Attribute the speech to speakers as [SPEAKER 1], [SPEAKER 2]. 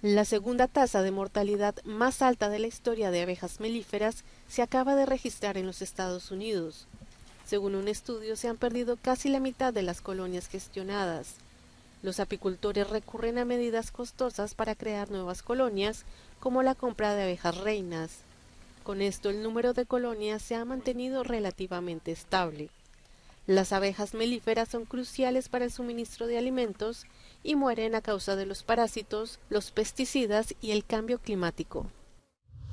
[SPEAKER 1] La segunda tasa de mortalidad más alta de la historia de abejas melíferas se acaba de registrar en los Estados Unidos. Según un estudio, se han perdido casi la mitad de las colonias gestionadas. Los apicultores recurren a medidas costosas para crear nuevas colonias, como la compra de abejas reinas. Con esto, el número de colonias se ha mantenido relativamente estable. Las abejas melíferas son cruciales para el suministro de alimentos y mueren a causa de los parásitos, los pesticidas y el cambio climático.